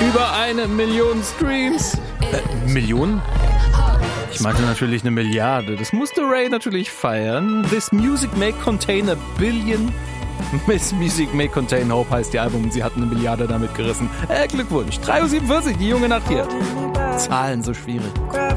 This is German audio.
Über 1 Million Streams. Millionen? Ich meinte natürlich 1 Milliarde. Das musste Ray natürlich feiern. This music may contain a billion. Miss Music May Contain Hope heißt ihr Album. Sie hatten 1 Milliarde damit gerissen. Glückwunsch. 3.47 Uhr, die junge Nacht hier. Zahlen so schwierig.